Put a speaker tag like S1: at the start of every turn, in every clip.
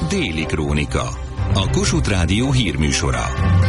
S1: Déli Krónika, a Kossuth Rádió hírműsora.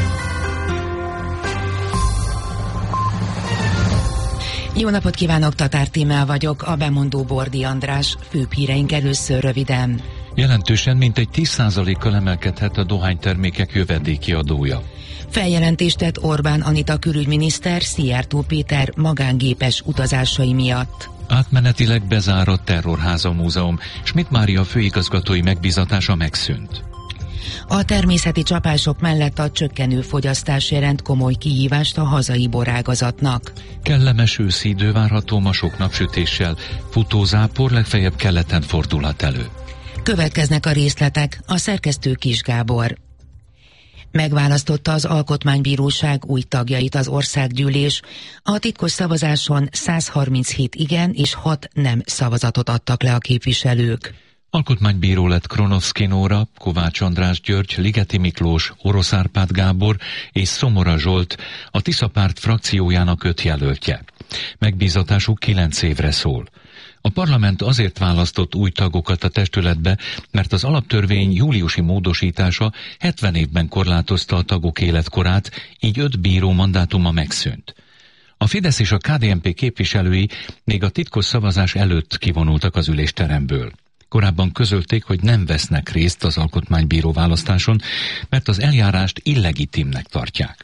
S2: Jó napot kívánok, Tatár Tímea vagyok, a bemondó Bordi András. Főbb híreink először röviden.
S3: Jelentősen mintegy 10%-kal emelkedhet a dohánytermékek jövedéki adója.
S2: Feljelentést tett Orbán Anita külügyminiszter Szijjártó Péter magángépes utazásai miatt.
S3: Átmenetileg bezárott Terrorháza Múzeum, Schmidt Mária főigazgatói megbízatása megszűnt.
S2: A természeti csapások mellett a csökkenő fogyasztás jelent komoly kihívást a hazai borágazatnak.
S3: Kellemes őszi idő várható ma sok napsütéssel, futózápor legfeljebb keleten fordulhat elő.
S2: Következnek a részletek, a szerkesztő Kis Gábor. Megválasztotta az Alkotmánybíróság új tagjait az országgyűlés. A titkos szavazáson 137 igen és 6 nem szavazatot adtak le a képviselők.
S3: Alkotmánybíró lett Kronovszky Nóra, Kovács András György, Ligeti Miklós, Orosz Árpád Gábor és Szomora Zsolt, a Tisza Párt frakciójának 5 jelöltje. Megbízatásuk 9 évre szól. A parlament azért választott új tagokat a testületbe, mert az alaptörvény júliusi módosítása 70 évben korlátozta a tagok életkorát, így 5 bíró mandátuma megszűnt. A Fidesz és a KDNP képviselői még a titkos szavazás előtt kivonultak az ülésteremből. Korábban közölték, hogy nem vesznek részt az alkotmánybíró választáson, mert az eljárást illegitimnek tartják.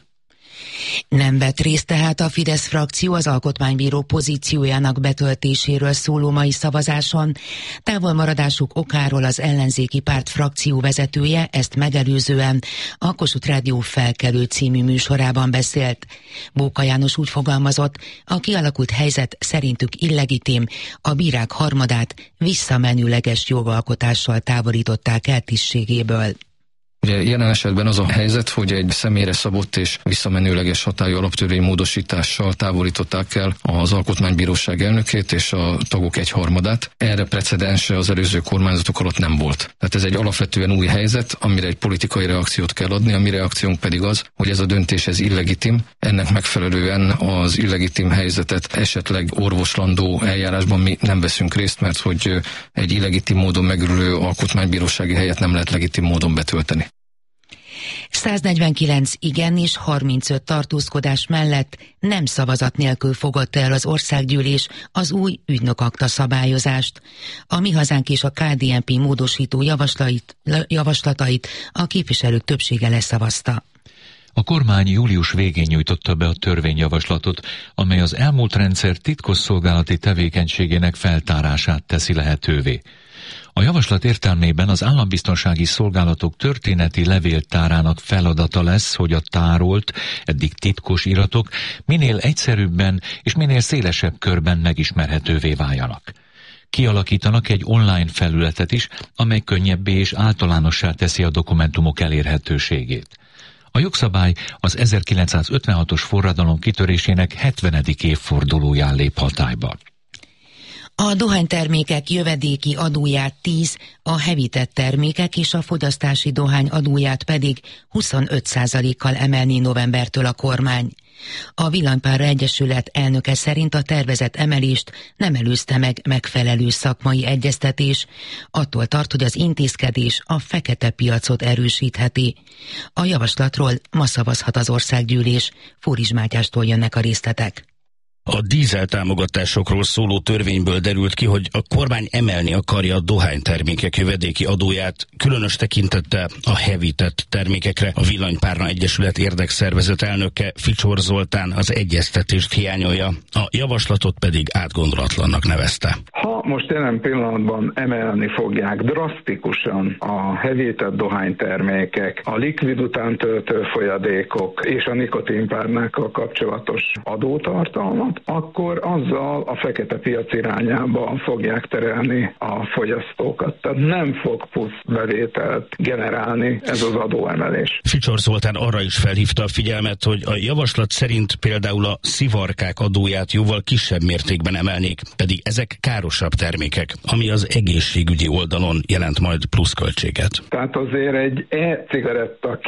S2: Nem vett részt tehát a Fidesz frakció az alkotmánybíró pozíciójának betöltéséről szóló mai szavazáson. Távolmaradásuk okáról az ellenzéki párt frakció vezetője ezt megelőzően a Kossuth Rádió Felkelő című műsorában beszélt. Bóka János úgy fogalmazott, a kialakult helyzet szerintük illegitim, a bírák harmadát visszamenőleges jogalkotással távolították el tisztségéből.
S4: Ugye jelen esetben az a helyzet, hogy egy személyre szabott és visszamenőleges hatályú alaptörvény módosítással távolították el az Alkotmánybíróság elnökét és a tagok egyharmadát. Erre precedense az előző kormányzatok alatt nem volt. Tehát ez egy alapvetően új helyzet, amire egy politikai reakciót kell adni, a mi reakciónk pedig az, hogy ez a döntés ez illegitim, ennek megfelelően az illegitim helyzetet esetleg orvoslandó eljárásban mi nem veszünk részt, mert hogy egy illegitim módon megülő alkotmánybírósági helyet nem lehet legitim módon betölteni.
S2: 149 igen és 35 tartózkodás mellett nem szavazat nélkül fogadta el az országgyűlés az új ügynökakta szabályozást. A Mi Hazánk és a KDNP módosító javaslatait a képviselők többsége leszavazta.
S3: A kormány július végén nyújtotta be a törvényjavaslatot, amely az elmúlt rendszer titkosszolgálati tevékenységének feltárását teszi lehetővé. A javaslat értelmében az állambiztonsági szolgálatok történeti levéltárának feladata lesz, hogy a tárolt, eddig titkos iratok minél egyszerűbben és minél szélesebb körben megismerhetővé váljanak. Kialakítanak egy online felületet is, amely könnyebbé és általánossá teszi a dokumentumok elérhetőségét. A jogszabály az 1956-os forradalom kitörésének 70. évfordulóján lép hatályba.
S2: A dohánytermékek jövedéki adóját 10, a hevített termékek és a fogyasztási dohány adóját pedig 25%-kal emelni novembertől a kormány. A Villanypára Egyesület elnöke szerint a tervezett emelést nem előzte meg megfelelő szakmai egyeztetés, attól tart, hogy az intézkedés a fekete piacot erősítheti. A javaslatról ma szavazhat az országgyűlés. Fóris Mátyástól jönnek a részletek.
S5: A dízel támogatásokról szóló törvényből derült ki, hogy a kormány emelni akarja a dohánytermékek jövedéki adóját, különös tekintettel a hevített termékekre. A Villanypára Egyesület érdekszervezet elnöke Ficsor Zoltán az egyeztetést hiányolja, a javaslatot pedig átgondolatlannak nevezte.
S6: Ha most jelen pillanatban emelni fogják drasztikusan a hevített dohánytermékek, a likvid után töltő folyadékok és a nikotinpárnákkal kapcsolatos adótartalmat, akkor azzal a fekete piac irányába fogják terelni a fogyasztókat. Tehát nem fog plusz bevételt generálni ez az adóemelés.
S5: Ficsor Zoltán arra is felhívta a figyelmet, hogy a javaslat szerint például a szivarkák adóját jóval kisebb mértékben emelnék, pedig ezek károsabb alaptermékek, ami az egészségügyi oldalon jelent majd pluszköltséget.
S6: Tehát azért egy e-cigaretta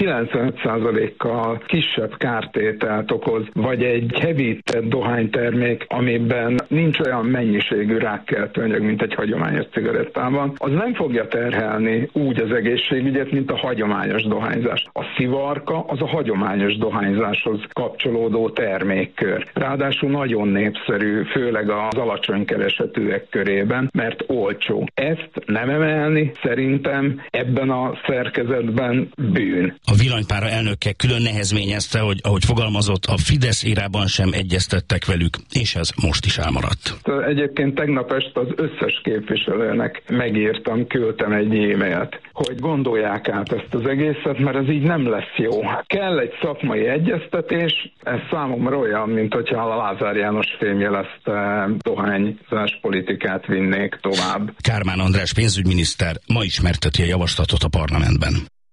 S6: 95%-kal kisebb kártételt okoz, vagy egy hevített dohánytermék, amiben nincs olyan mennyiségű rákkeltő anyag, mint egy hagyományos cigarettában, az nem fogja terhelni úgy az egészségügyet, mint a hagyományos dohányzás. A szivarka az a hagyományos dohányzáshoz kapcsolódó termékkör. Ráadásul nagyon népszerű, főleg az alacsony keresetűek körében, mert olcsó. Ezt nem emelni szerintem ebben a szerkezetben bűn.
S5: A villanypára elnöke külön nehezményezte, hogy ahogy fogalmazott, a Fidesz érában sem egyeztettek velük, és ez most is elmaradt.
S6: Egyébként tegnap este az összes képviselőnek megírtam, küldtem egy e-mailt, hogy gondolják át ezt az egészet, mert ez így nem lesz jó. Kell egy szakmai egyeztetés, ez számomra olyan, mint hogyha a Lázár János fémjelezte dohányzás politikát vinnék tovább.
S5: Kármán András pénzügyminiszter ma ismerteti a javaslatot a parlamentben.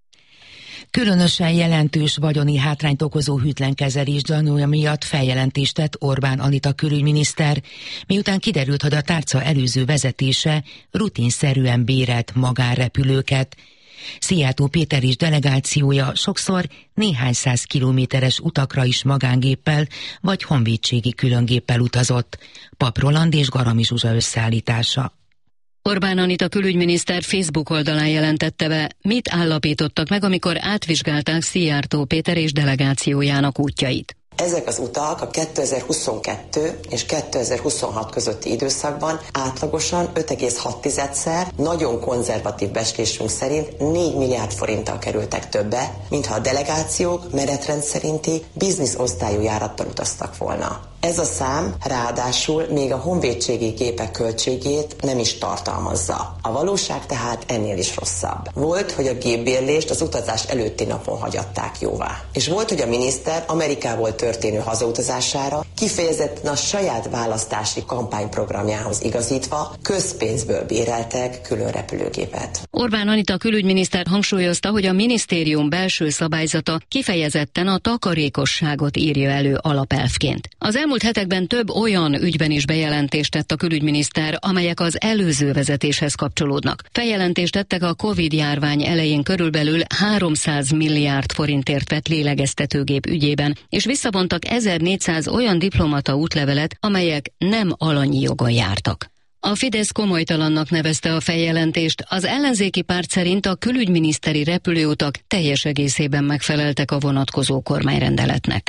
S2: Különösen jelentős vagyoni hátrányt okozó hűtlenkezelés gyanúja miatt feljelentést tett Orbán Anita külügyminiszter, miután kiderült, hogy a tárca előző vezetése rutinszerűen bérelt magánrepülőket. Szijjártó Péter és delegációja sokszor néhány száz kilométeres utakra is magángéppel vagy honvédségi különgéppel utazott. Pap Roland és Garami Zsuzsa összeállítása.
S7: Orbán Anita külügyminiszter Facebook oldalán jelentette be, mit állapítottak meg, amikor átvizsgálták Szijjártó Péter és delegációjának útjait.
S8: Ezek az utak a 2022 és 2026 közötti időszakban átlagosan 5,6-szer, nagyon konzervatív becslésünk szerint 4 milliárd forinttal kerültek többe, mintha a delegációk menetrend szerinti bizniszosztályú járattal utaztak volna. Ez a szám ráadásul még a honvédségi gépek költségét nem is tartalmazza. A valóság tehát ennél is rosszabb. Volt, hogy a gépbérlést az utazás előtti napon hagyatták jóvá. És volt, hogy a miniszter Amerikából történő hazautazására kifejezetten a saját választási kampányprogramjához igazítva közpénzből béreltek külön repülőgépet.
S7: Orbán Anita külügyminiszter hangsúlyozta, hogy a minisztérium belső szabályzata kifejezetten a takarékosságot írja elő alapelvként. Az elmúlt hetekben több olyan ügyben is bejelentést tett a külügyminiszter, amelyek az előző vezetéshez kapcsolódnak. Feljelentést tettek a Covid-járvány elején körülbelül 300 milliárd forintért vett lélegeztetőgép ügyében, és visszavontak 1400 olyan diplomata útlevelet, amelyek nem alanyi jogon jártak. A Fidesz komolytalannak nevezte a feljelentést, az ellenzéki párt szerint a külügyminiszteri repülőutak teljes egészében megfeleltek a vonatkozó kormányrendeletnek.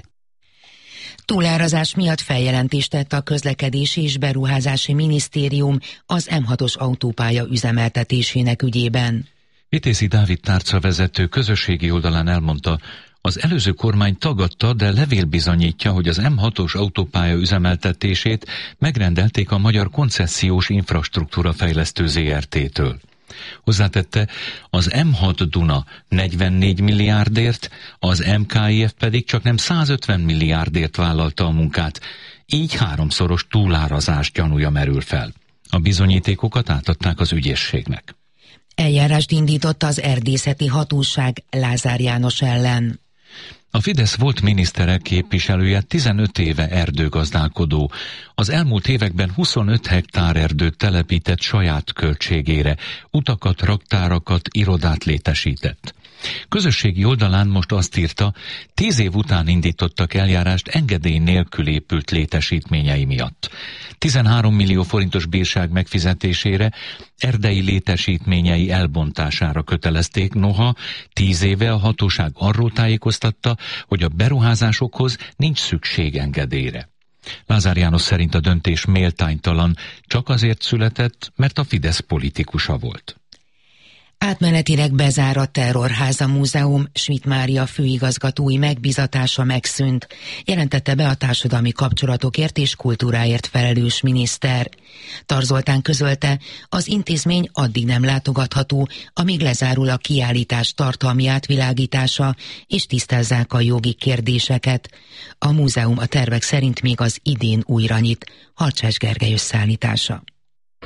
S2: Túlárazás miatt feljelentést tett a Közlekedési és Beruházási Minisztérium az M6-os autópálya üzemeltetésének ügyében.
S3: Vitézi Dávid tárcavezető közösségi oldalán elmondta, az előző kormány tagadta, de levél bizonyítja, hogy az M6-os autópálya üzemeltetését megrendelték a Magyar Koncesziós Infrastruktúra Fejlesztő Zrt-től. Hozzátette, az M6 Duna 44 milliárdért, az MKIF pedig csaknem 150 milliárdért vállalta a munkát, így 3-szoros túlárazás gyanúja merül fel. A bizonyítékokat átadták az ügyészségnek.
S2: Eljárást indított az erdészeti hatóság Lázár János ellen.
S3: A Fidesz volt minisztere képviselője 15 éve erdőgazdálkodó. Az elmúlt években 25 hektár erdőt telepített saját költségére, utakat, raktárakat, irodát létesített. Közösségi oldalán most azt írta, 10 év után indítottak eljárást engedély nélkül épült létesítményei miatt. 13 millió forintos bírság megfizetésére, erdei létesítményei elbontására kötelezték, noha 10 éve a hatóság arról tájékoztatta, hogy a beruházásokhoz nincs szükség engedélyre. Lázár János szerint a döntés méltánytalan, csak azért született, mert a Fidesz politikusa volt.
S2: Átmenetileg bezár a Terrorháza Múzeum, Schmidt Mária főigazgatói megbízatása megszűnt, jelentette be a társadalmi kapcsolatokért és kultúráért felelős miniszter. Tar Zoltán közölte, az intézmény addig nem látogatható, amíg lezárul a kiállítás tartalmi átvilágítása és tisztázzák a jogi kérdéseket. A múzeum a tervek szerint még az idén újra nyit. Harcsás Gergely összeállítása.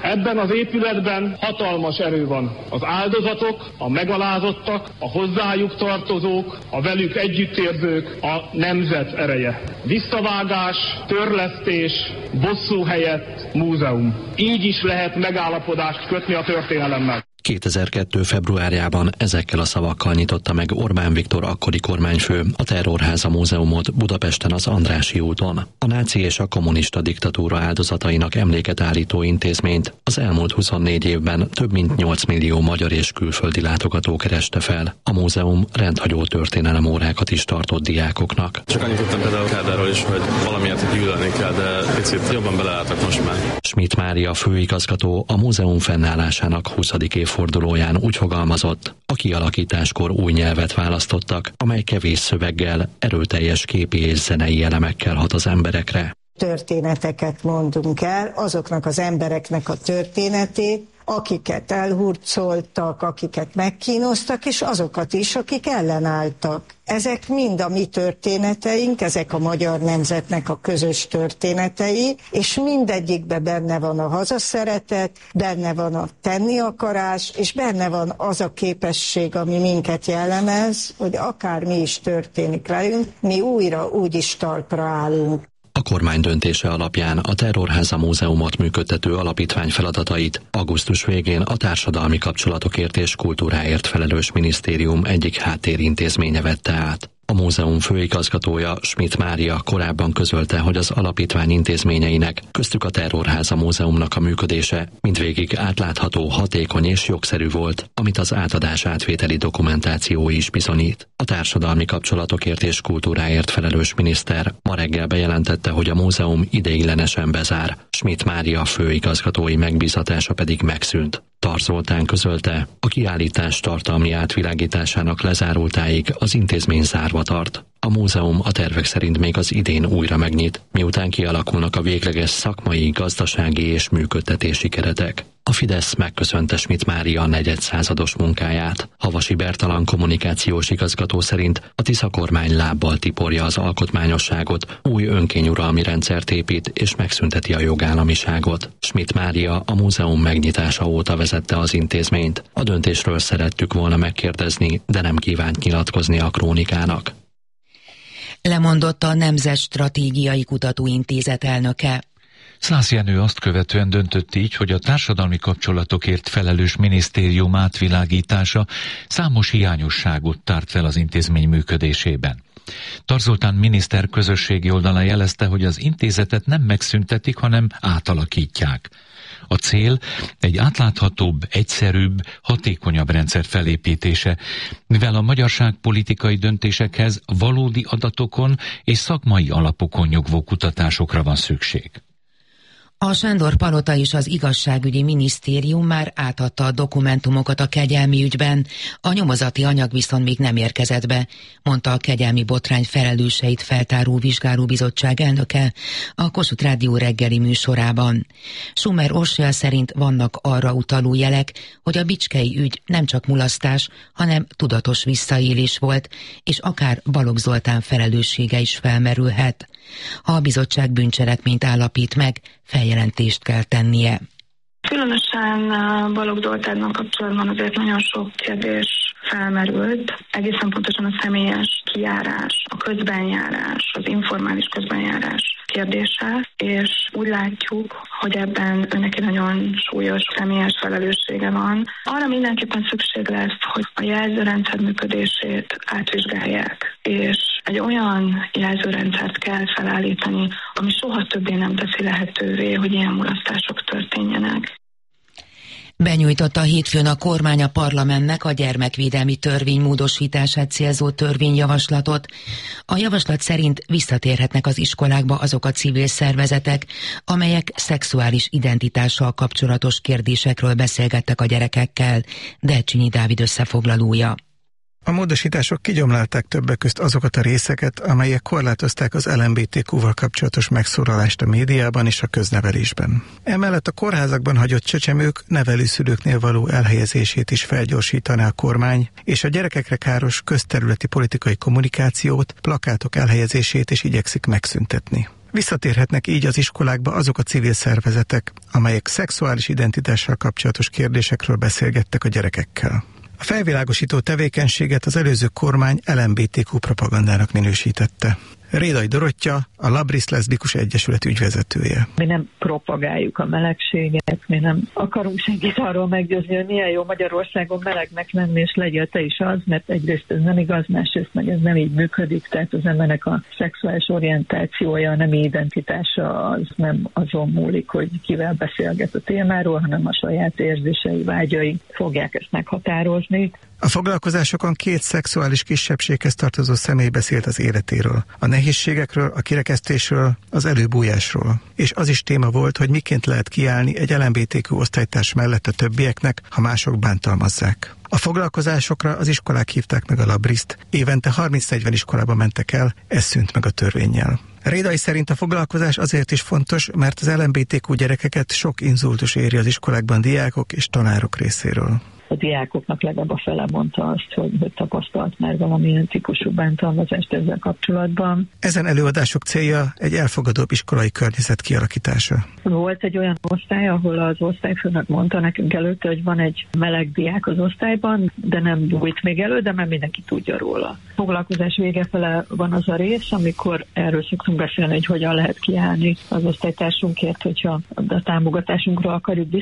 S9: Ebben az épületben hatalmas erő van. Az áldozatok, a megalázottak, a hozzájuk tartozók, a velük együttérzők, a nemzet ereje. Visszavágás, törlesztés, bosszú helyett múzeum. Így is lehet megállapodást kötni a történelemmel.
S10: 2002. februárjában ezekkel a szavakkal nyitotta meg Orbán Viktor akkori kormányfő a Terrorháza Múzeumot Budapesten az Andrássy úton. A náci és a kommunista diktatúra áldozatainak emléket állító intézményt az elmúlt 24 évben több mint 8 millió magyar és külföldi látogató kereste fel. A múzeum rendhagyó történelemórákat is tartott diákoknak.
S11: Csak annyit tudtam például Kádárról is, hogy valamiért gyűlölni kell, de picit jobban beleálltak most már.
S10: Schmidt Mária főigazgató a múzeum fennállásának 20. évfordulóján úgy fogalmazott, a kialakításkor új nyelvet választottak, amely kevés szöveggel, erőteljes képi és zenei elemekkel hat az emberekre.
S12: Történeteket mondunk el, azoknak az embereknek a történetét, akiket elhurcoltak, akiket megkínoztak, és azokat is, akik ellenálltak. Ezek mind a mi történeteink, ezek a magyar nemzetnek a közös történetei, és mindegyikben benne van a hazaszeretet, benne van a tenni akarás, és benne van az a képesség, ami minket jellemez, hogy akár mi is történik velünk, mi újra úgy is talpra állunk.
S10: A kormány döntése alapján a Terrorháza Múzeumot működtető alapítvány feladatait augusztus végén a társadalmi kapcsolatokért és kultúráért felelős minisztérium egyik háttérintézménye vette át. A múzeum főigazgatója, Schmidt Mária korábban közölte, hogy az alapítvány intézményeinek, köztük a Terrorháza Múzeumnak a működése mindvégig átlátható, hatékony és jogszerű volt, amit az átadás átvételi dokumentáció is bizonyít. A társadalmi kapcsolatokért és kultúráért felelős miniszter ma reggel bejelentette, hogy a múzeum ideiglenesen bezár, Schmidt Mária főigazgatói megbízatása pedig megszűnt. Tarts Zoltán közölte, a kiállítás tartalmi átvilágításának lezárultáig az intézmény zárva tart. A múzeum a tervek szerint még az idén újra megnyit, miután kialakulnak a végleges szakmai, gazdasági és működtetési keretek. A Fidesz megköszönte Schmidt Mária negyedszázados munkáját. Havasi Bertalan kommunikációs igazgató szerint a Tisza kormány lábbal tiporja az alkotmányosságot, új önkényuralmi rendszert épít és megszünteti a jogállamiságot. Schmidt Mária a múzeum megnyitása óta vezette az intézményt. A döntésről szerettük volna megkérdezni, de nem kívánt nyilatkozni a Krónikának.
S2: Lemondott a Nemzetstratégiai Kutatóintézet elnöke.
S3: Szász Jenő azt követően döntött így, hogy a társadalmi kapcsolatokért felelős minisztérium átvilágítása számos hiányosságot tárt fel az intézmény működésében. Tarts Zoltán miniszter közösségi oldalán jelezte, hogy az intézetet nem megszüntetik, hanem átalakítják. A cél egy átláthatóbb, egyszerűbb, hatékonyabb rendszer felépítése, mivel a magyarság politikai döntésekhez valódi adatokon és szakmai alapokon nyugvó kutatásokra van szükség.
S2: A Sándor-palota és az igazságügyi minisztérium már átadta a dokumentumokat a kegyelmi ügyben, a nyomozati anyag viszont még nem érkezett be, mondta a kegyelmi botrány felelőseit feltáró vizsgálóbizottság elnöke a Kossuth Rádió reggeli műsorában. Schumer Orsolya szerint vannak arra utaló jelek, hogy a bicskei ügy nem csak mulasztás, hanem tudatos visszaélés volt, és akár Balogh Zoltán felelőssége is felmerülhet. Ha a bizottság bűncselekményt állapít meg, feljelentést kell tennie.
S13: Különösen Balogh Zoltánnal kapcsolatban azért nagyon sok kérdés felmerült, egészen pontosan a személyes kijárás, a közbenjárás, az informális közbenjárás kérdése, és úgy látjuk, hogy ebben neki nagyon súlyos személyes felelőssége van. Arra mindenképpen szükség lesz, hogy a jelzőrendszer működését átvizsgálják, és egy olyan jelzőrendszert kell felállítani, ami soha többé nem teszi lehetővé, hogy ilyen mulasztások történjenek.
S2: Benyújtotta hétfőn a kormány a parlamentnek a gyermekvédelmi törvény módosítását célzó törvényjavaslatot. A javaslat szerint visszatérhetnek az iskolákba azok a civil szervezetek, amelyek szexuális identitással kapcsolatos kérdésekről beszélgettek a gyerekekkel. Delcsényi Dávid összefoglalója.
S14: A módosítások kigyomlálták többek közt azokat a részeket, amelyek korlátozták az LMBTQ-val kapcsolatos megszólalást a médiában és a köznevelésben. Emellett a kórházakban hagyott csecsemők nevelőszülőknél való elhelyezését is felgyorsítaná a kormány, és a gyerekekre káros közterületi politikai kommunikációt, plakátok elhelyezését is igyekszik megszüntetni. Visszatérhetnek így az iskolákba azok a civil szervezetek, amelyek szexuális identitással kapcsolatos kérdésekről beszélgettek a gyerekekkel. A felvilágosító tevékenységet az előző kormány LMBTQ propagandának minősítette. Rédai Dorottya, a Labris Leszbikus Egyesület ügyvezetője.
S15: Mi nem propagáljuk a melegséget, mi nem akarunk senkit arról meggyőzni, hogy milyen jó Magyarországon melegnek lenni, és legyél te is az, mert egyrészt ez nem igaz, másrészt meg ez nem így működik, tehát az embernek a szexuális orientációja, a nemi identitása az nem azon múlik, hogy kivel beszélget a témáról, hanem a saját érzései, vágyai fogják ezt meghatározni.
S14: A foglalkozásokon 2 szexuális kisebbséghez tartozó személy beszélt az életéről, a nehézségekről, a kirekesztésről, az előbújásról. És az is téma volt, hogy miként lehet kiállni egy LMBTQ osztálytárs mellett a többieknek, ha mások bántalmazzák. A foglalkozásokra az iskolák hívták meg a Labriszt, évente 30-40 iskolába mentek el, ez szűnt meg a törvénnyel. Rédai szerint a foglalkozás azért is fontos, mert az LMBTQ gyerekeket sok inzultus éri az iskolákban diákok és tanárok részéről.
S15: A diákoknak legalább a fele mondta azt, hogy tapasztalt már valamilyen típusú bántalmazást ezzel kapcsolatban.
S14: Ezen előadások célja egy elfogadóbb iskolai környezet kialakítása.
S15: Volt egy olyan osztály, ahol az osztályfőnök mondta nekünk előtte, hogy van egy meleg diák az osztályban, de nem bújt még elő, de már mindenki tudja róla. A foglalkozás vége fele van az a rész, amikor erről szoktunk beszélni, hogy hogyan lehet kiállni az osztálytársunkért, hogyha a támogatásunkra akarjuk